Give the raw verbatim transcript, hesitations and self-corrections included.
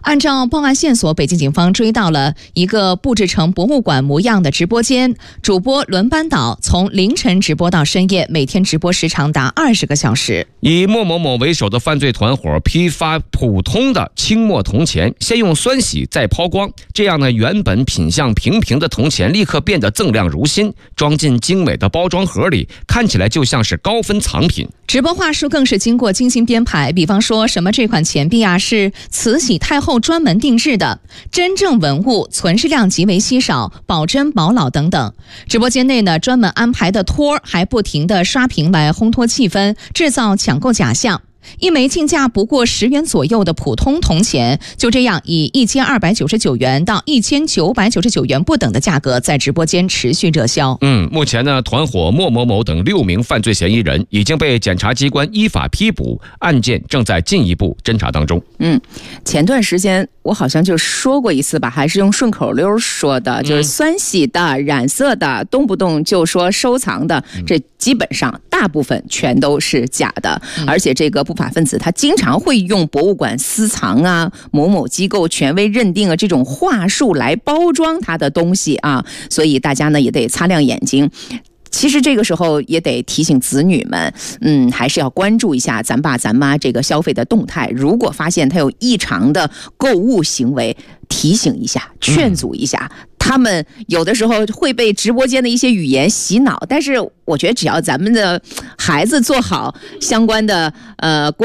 按照报案线索，北京警方追到了一个布置成博物馆模样的直播间，主播轮班倒，从凌晨直播到深夜，每天直播时长达二十个小时。 以莫某某为首的犯罪团伙批发普通的清末铜钱，先用酸洗再抛光，这样呢，原本品相平平的铜钱立刻变得锃亮如新，装进精美的包装盒里，看起来就像是高分藏品。 直播话术更是经过精心编排，比方说什么这款钱币啊是慈禧太后专门定制的，真正文物存世量极为稀少，保真保老等等。直播间内呢，专门安排的托儿还不停地刷屏来烘托气氛，制造抢购假象。一枚进价不过十元左右的普通铜钱，就这样以一千二百九十九元到一千九百九十九元不等的价格在直播间持续热销。 嗯，目前呢，团伙莫某某等六名犯罪嫌疑人已经被检察机关依法批捕，案件正在进一步侦查当中。 嗯，前段时间我好像就说过一次吧，还是用顺口溜说的，就是酸洗的、染色的，动不动就说收藏的，这基本上大部分全都是假的。而且这个不法分子他经常会用博物馆私藏啊、某某机构权威认定啊这种话术来包装他的东西啊，所以大家呢也得擦亮眼睛。其实这个时候也得提醒子女们，嗯，还是要关注一下咱爸咱妈这个消费的动态。如果发现他有异常的购物行为，提醒一下，劝阻一下。嗯，他们有的时候会被直播间的一些语言洗脑，但是我觉得只要咱们的孩子做好相关的呃。